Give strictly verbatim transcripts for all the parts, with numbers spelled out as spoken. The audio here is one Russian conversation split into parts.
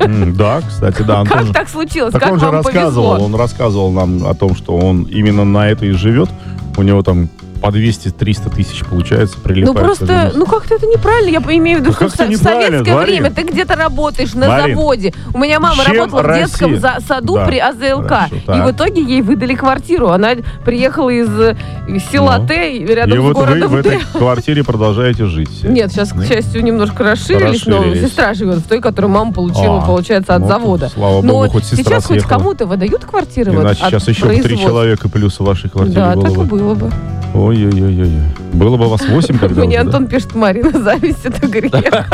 Да, кстати, да. Как так случилось? Так Как он же вам рассказывал, повезло? он рассказывал нам о том, что он именно на это и живет. У него там по двести-триста тысяч, получается, прилипает. Ну просто, ну как-то это неправильно. Я имею в виду, Ну, что как-то в, в неправильно, советское Марин. время ты где-то работаешь на Марин, заводе. У меня мама чем работала в детском Россия? за- саду Да, при АЗЛК. хорошо, И так. в итоге ей выдали квартиру. Она приехала из, э, из села Ну. Т, И рядом с вот вы городом в этой Т. квартире продолжаете жить. все. Нет, сейчас, к счастью, немножко расширились, но Расширились. сестра живет в той, которую мама получила, А, получается, от ну, завода. слава Но богу, хоть сестра сейчас хоть съехала. кому-то выдают квартиры вот Иначе от сейчас еще бы три производства. человека плюс в вашей квартире Да, было так и бы. было бы. Ой-ой-ой-ой. Было бы вас восемь, когда Мне уже, да? Антон пишет, Марина, зависть это грех.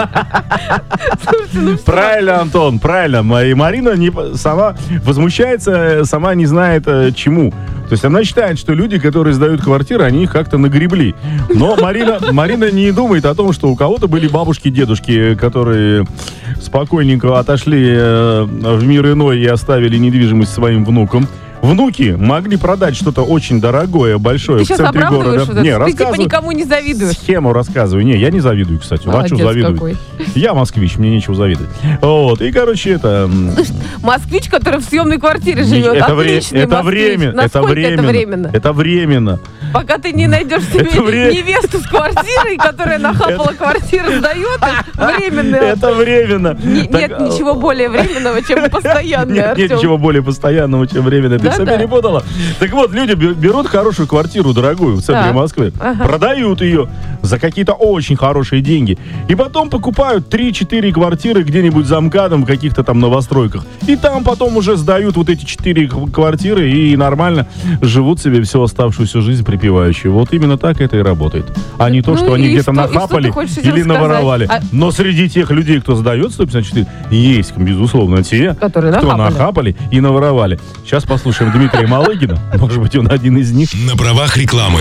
Слушайте, ну всё. Правильно, Антон, правильно. И Марина не, сама возмущается, сама не знает э, чему. То есть она считает, что люди, которые сдают квартиры, они их как-то нагребли. Но Марина, Марина не думает о том, что у кого-то были бабушки, дедушки, которые спокойненько отошли э, в мир иной и оставили недвижимость своим внукам. Внуки могли продать что-то очень дорогое, большое Ты в сейчас центре оправдываешь города. вот это? Не, Ты типа рассказываю. никому не завидуешь. Схему рассказываю. Не, я не завидую, кстати. А Молодец что завидовать? какой. Я москвич, мне нечего завидовать. Вот, и, короче, это... Москвич, который в съемной квартире не- живет. это, вре- Отличный это москвич. время, это Насколько временно. это временно? Это временно. Пока ты не найдешь себе Это вре- невесту с квартирой, которая нахапала квартиру, сдает их, временно. Это временно. Не- Так, Нет ничего более временного, чем постоянное, Нет, нет Артем. ничего более постоянного, чем временно. Ты Да, себе да. не подала. Так вот, люди бе- берут хорошую квартиру, дорогую, в центре Так. Москвы, Ага. продают ее за какие-то очень хорошие деньги. И потом покупают три-четыре квартиры где-нибудь за МКАДом в каких-то там новостройках. И там потом уже сдают вот эти четыре к- квартиры и нормально живут себе всю оставшуюся жизнь припевающие. Вот именно так это и работает. А не то, Ну что они и где-то что- и что нахапали ты хочешь этим или сказать? наворовали. А- Но среди тех людей, кто сдает сто пятьдесят четыре, есть, безусловно, те, Которые кто нахапали. нахапали и наворовали. Сейчас послушаем Дмитрия Малыгина. Может быть, он один из них. На правах рекламы.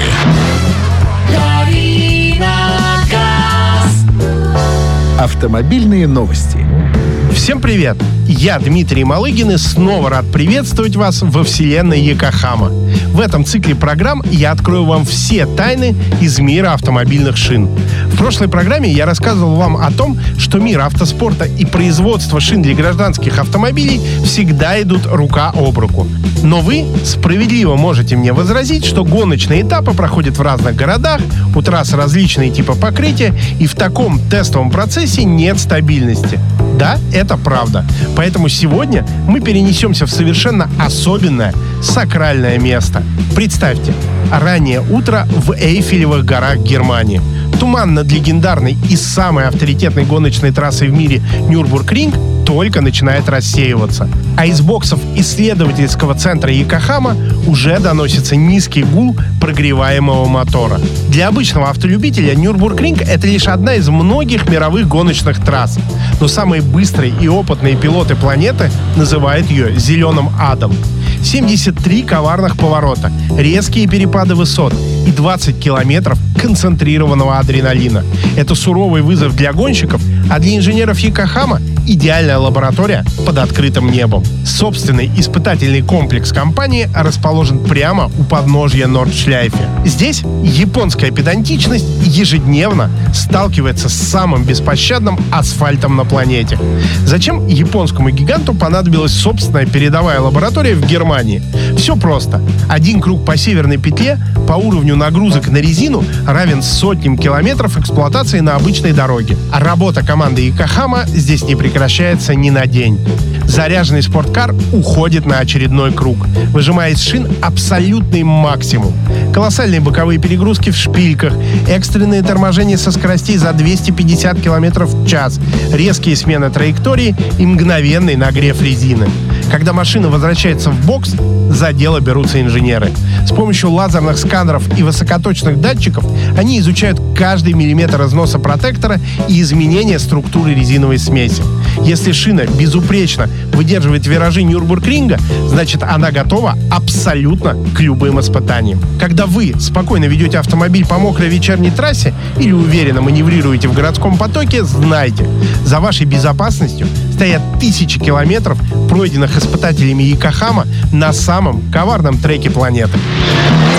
Автомобильные новости. Всем привет! Я Дмитрий Малыгин и снова рад приветствовать вас во вселенной Йокохама. В этом цикле программ я открою вам все тайны из мира автомобильных шин. В прошлой программе я рассказывал вам о том, что мир автоспорта и производство шин для гражданских автомобилей всегда идут рука об руку. Но вы справедливо можете мне возразить, что гоночные этапы проходят в разных городах, у трасс различные типы покрытия, и в таком тестовом процессе нет стабильности. Да, это правда. Поэтому сегодня мы перенесемся в совершенно особенное, сакральное место. Представьте, раннее утро в Эйфелевых горах Германии. Туман над легендарной и самой авторитетной гоночной трассой в мире Нюрбургринг только начинает рассеиваться. А из боксов исследовательского центра Йокохама уже доносится низкий гул прогреваемого мотора. Для обычного автолюбителя Нюрбургринг — это лишь одна из многих мировых гоночных трасс. Но самые быстрые и опытные пилоты планеты называют ее «зеленым адом». семьдесят три коварных поворота, резкие перепады высот и двадцать километров концентрированного адреналина. Это суровый вызов для гонщиков, а для инженеров Йокохама — идеальная лаборатория под открытым небом. Собственный испытательный комплекс компании расположен прямо у подножья Нордшляйфе. Здесь японская педантичность ежедневно сталкивается с самым беспощадным асфальтом на планете. Зачем японскому гиганту понадобилась собственная передовая лаборатория в Германии? Все просто. Один круг по северной петле по уровню нагрузок на резину равен сотням километров эксплуатации на обычной дороге. А работа команды Йокохама здесь не прекращается ни на день. Заряженный спорткар уходит на очередной круг, выжимая из шин абсолютный максимум. Колоссальные боковые перегрузки в шпильках, экстренные торможения со скоростей за двести пятьдесят километров в час, резкие смены траектории и мгновенный нагрев резины. Когда машина возвращается в бокс, за дело берутся инженеры. С помощью лазерных сканеров и высокоточных датчиков они изучают каждый миллиметр износа протектора и изменения структуры резиновой смеси. Если шина безупречно выдерживает виражи Нюрбургринга, значит, она готова абсолютно к любым испытаниям. Когда вы спокойно ведете автомобиль по мокрой вечерней трассе или уверенно маневрируете в городском потоке, знайте, за вашей безопасностью стоят тысячи километров, пройденных испытателями Йокохама на самом коварном треке планеты.